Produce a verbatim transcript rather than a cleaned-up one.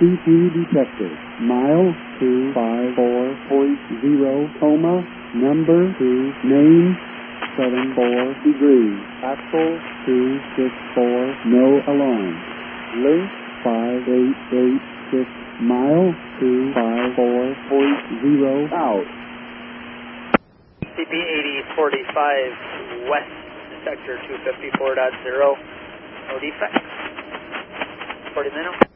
C P detected. Mile two five four point zero, coma, number two, name, seven four degrees. Axle two six four, no alarm. Length five eight eight six, mile two five four point zero, out. C P eighty forty-five west, sector two fifty-four point zero, no defects. forty minutes.